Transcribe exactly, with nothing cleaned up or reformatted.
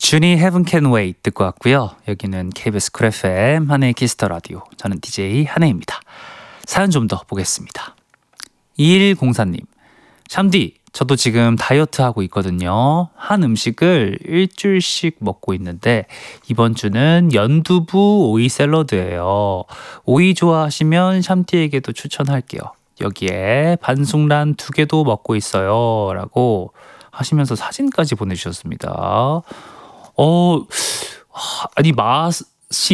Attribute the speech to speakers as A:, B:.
A: 준이 Heaven Can Wait 듣고 왔고요. 여기는 케이비에스 쿨 에프엠 한혜의 키스터 라디오. 저는 디제이 한혜입니다. 사연 좀 더 보겠습니다. 이일공사님, 샴디, 저도 지금 다이어트 하고 있거든요. 한 음식을 일주일씩 먹고 있는데 이번 주는 연두부 오이 샐러드예요. 오이 좋아하시면 샴디에게도 추천할게요. 여기에 반숙란 두 개도 먹고 있어요. 라고 하시면서 사진까지 보내주셨습니다. 어, 아니 맛